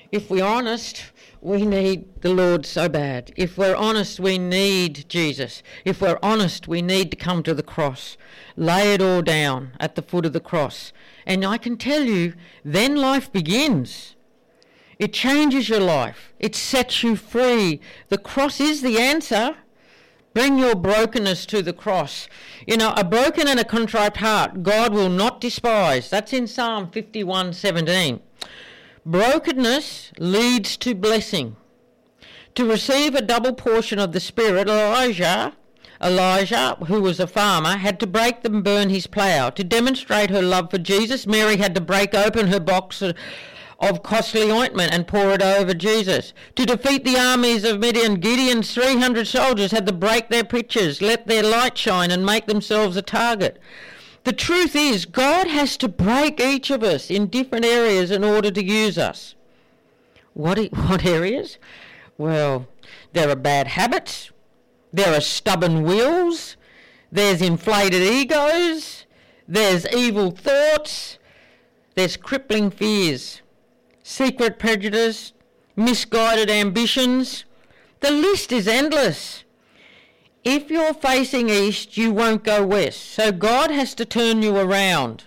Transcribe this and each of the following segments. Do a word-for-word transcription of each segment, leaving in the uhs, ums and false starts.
If we're honest, we need the Lord so bad. If we're honest, we need Jesus. If we're honest, we need to come to the cross. Lay it all down at the foot of the cross. And I can tell you, then life begins. It changes your life. It sets you free. The cross is the answer. Bring your brokenness to the cross. You know, a broken and a contrite heart, God will not despise. That's in Psalm fifty-one seventeen. Brokenness leads to blessing. To receive a double portion of the Spirit, Elijah, Elijah, who was a farmer, had to break and burn his plough. To demonstrate her love for Jesus, Mary had to break open her box of costly ointment and pour it over Jesus. To defeat the armies of Midian, Gideon's three hundred soldiers had to break their pitchers, let their light shine and make themselves a target. The truth is, God has to break each of us in different areas in order to use us. What, what areas? Well, there are bad habits, there are stubborn wills, there's inflated egos, there's evil thoughts, there's crippling fears, secret prejudice, misguided ambitions. The list is endless. If you're facing east, you won't go west. So God has to turn you around.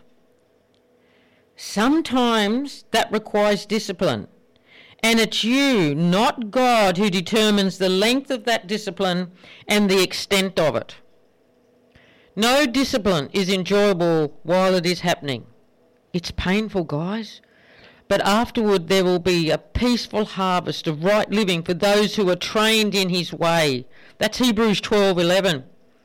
Sometimes that requires discipline. And it's you, not God, who determines the length of that discipline and the extent of it. No discipline is enjoyable while it is happening. It's painful, guys. But afterward there will be a peaceful harvest of right living for those who are trained in his way. That's Hebrews twelve eleven.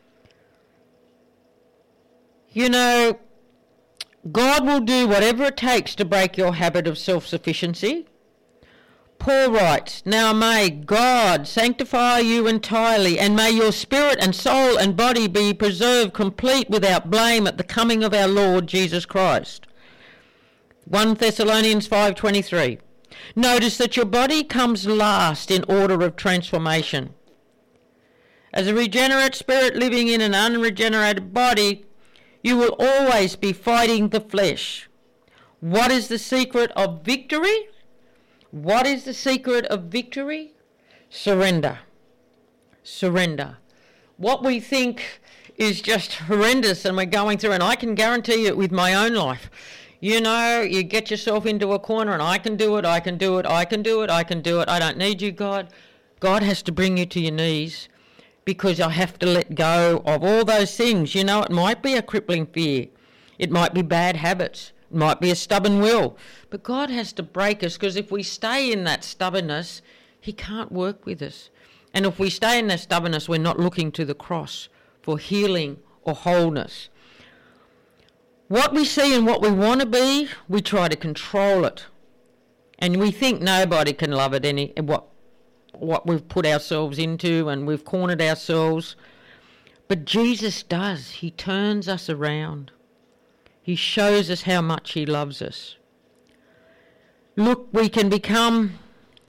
You know, God will do whatever it takes to break your habit of self-sufficiency. Paul writes, "Now may God sanctify you entirely, and may your spirit and soul and body be preserved complete without blame at the coming of our Lord Jesus Christ." First Thessalonians five twenty-three. Notice that your body comes last in order of transformation. As a regenerate spirit living in an unregenerated body, you will always be fighting the flesh. What is the secret of victory? What is the secret of victory? Surrender. Surrender. What we think is just horrendous and we're going through, and I can guarantee it with my own life. You know, you get yourself into a corner and I can do it, I can do it, I can do it, I can do it. I don't need you, God. God has to bring you to your knees because I have to let go of all those things. You know, it might be a crippling fear. It might be bad habits. It might be a stubborn will. But God has to break us because if we stay in that stubbornness, he can't work with us. And if we stay in that stubbornness, we're not looking to the cross for healing or wholeness. What we see and what we want to be, we try to control it. And we think nobody can love it any what what we've put ourselves into, and we've cornered ourselves. But Jesus does. He turns us around. He shows us how much he loves us. Look, we can become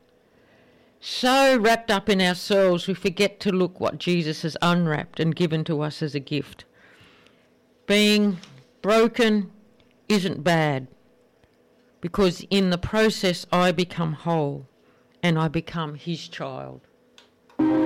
so wrapped up in ourselves we forget to look what Jesus has unwrapped and given to us as a gift. Being broken isn't bad, because in the process I become whole and I become his child.